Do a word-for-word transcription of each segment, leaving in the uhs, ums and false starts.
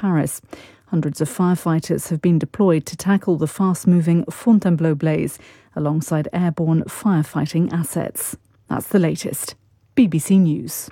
Paris. Hundreds of firefighters have been deployed to tackle the fast-moving Fontainebleau blaze alongside airborne firefighting assets. That's the latest. B B C News.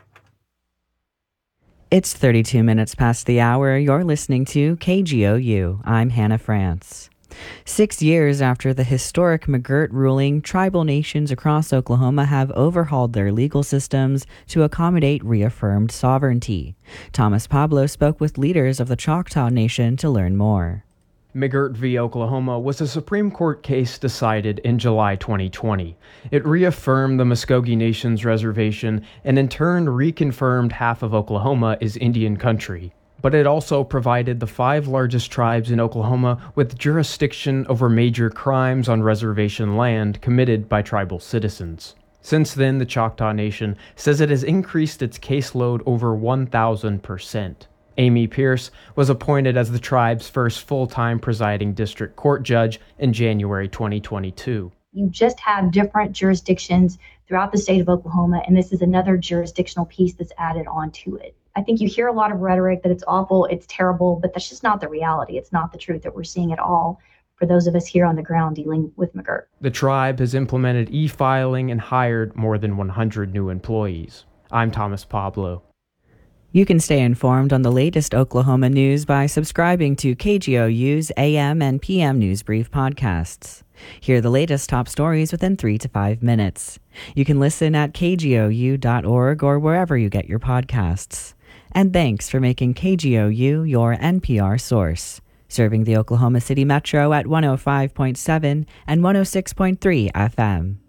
It's thirty-two minutes past the hour. You're listening to K G O U. I'm Hannah France. Six years after the historic McGirt ruling, tribal nations across Oklahoma have overhauled their legal systems to accommodate reaffirmed sovereignty. Thomas Pablo spoke with leaders of the Choctaw Nation to learn more. McGirt v. Oklahoma was a Supreme Court case decided in July twenty twenty. It reaffirmed the Muskogee Nation's reservation and in turn reconfirmed half of Oklahoma is Indian country. But it also provided the five largest tribes in Oklahoma with jurisdiction over major crimes on reservation land committed by tribal citizens. Since then, the Choctaw Nation says it has increased its caseload over one thousand percent. Amy Pierce was appointed as the tribe's first full-time presiding district court judge in January twenty twenty-two. You just have different jurisdictions throughout the state of Oklahoma, and this is another jurisdictional piece that's added onto it. I think you hear a lot of rhetoric that it's awful, it's terrible, but that's just not the reality. It's not the truth that we're seeing at all for those of us here on the ground dealing with McGirt. The tribe has implemented e-filing and hired more than one hundred new employees. I'm Thomas Pablo. You can stay informed on the latest Oklahoma news by subscribing to K G O U's A M and P M News Brief podcasts. Hear the latest top stories within three to five minutes. You can listen at K G O U dot org or wherever you get your podcasts. And thanks for making K G O U your N P R source, serving the Oklahoma City Metro at one oh five point seven and one oh six point three F M.